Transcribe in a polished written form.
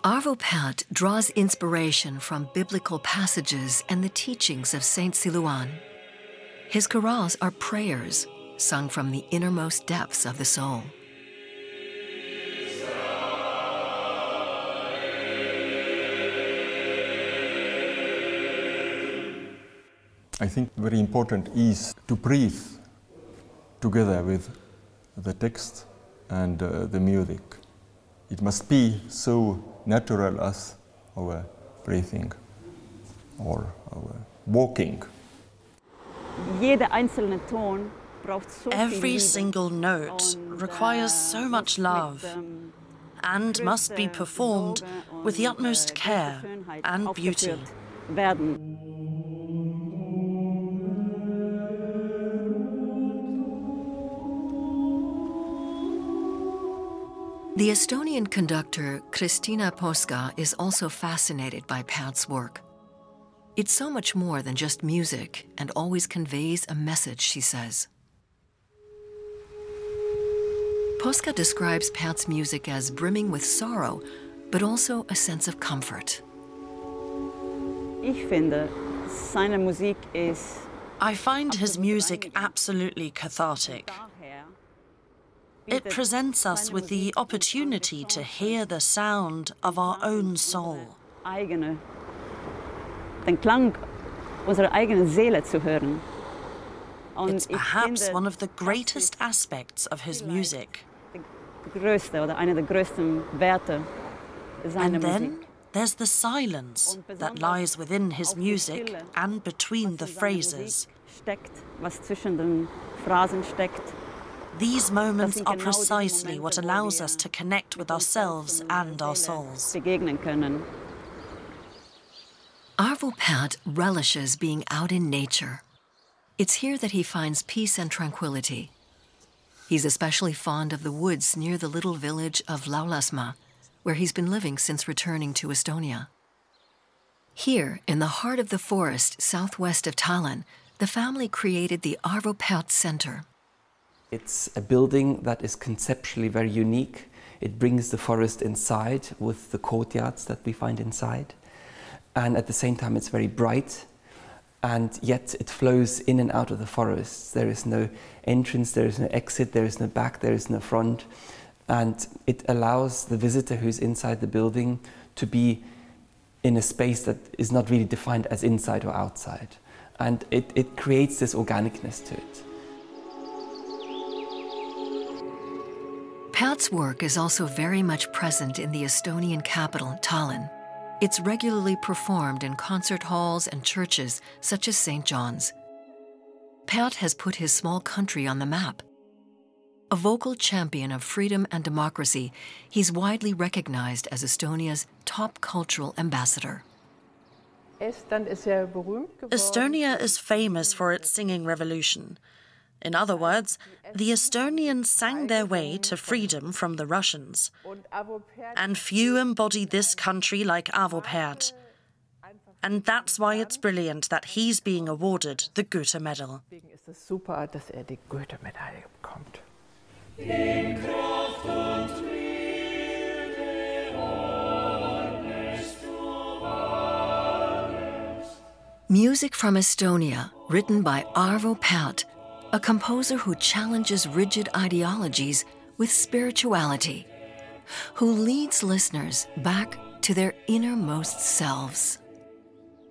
Arvo Pärt draws inspiration from biblical passages and the teachings of Saint Silouan. His chorales are prayers sung from the innermost depths of the soul. I think very important is to breathe together with the text and the music. It must be so natural as our breathing or our walking. Every single note requires so much love and must be performed with the utmost care and beauty. The Estonian conductor Kristiina Poska is also fascinated by Pärt's work. It's so much more than just music and always conveys a message, she says. Poska describes Pärt's music as brimming with sorrow, but also a sense of comfort. I find his music absolutely cathartic. It presents us with the opportunity to hear the sound of our own soul. It's perhaps one of the greatest aspects of his music. And then there's the silence that lies within his music and between the phrases. These moments are precisely what allows us to connect with ourselves and our souls. Arvo Pärt relishes being out in nature. It's here that he finds peace and tranquility. He's especially fond of the woods near the little village of Laulasmaa, where he's been living since returning to Estonia. Here, in the heart of the forest southwest of Tallinn, the family created the Arvo Pärt Center. It's a building that is conceptually very unique. It brings the forest inside with the courtyards that we find inside. And at the same time, it's very bright, and yet it flows in and out of the forest. There is no entrance, there is no exit, there is no back, there is no front. And it allows the visitor who's inside the building to be in a space that is not really defined as inside or outside. And it creates this organicness to it. Pärt's work is also very much present in the Estonian capital, Tallinn. It's regularly performed in concert halls and churches such as St. John's. Pärt has put his small country on the map. A vocal champion of freedom and democracy, he's widely recognized as Estonia's top cultural ambassador. Estonia is famous for its singing revolution. In other words, the Estonians sang their way to freedom from the Russians. And few embody this country like Arvo Pärt. And that's why it's brilliant that he's being awarded the Goethe Medal. Music from Estonia, written by Arvo Pärt, a composer who challenges rigid ideologies with spirituality, who leads listeners back to their innermost selves.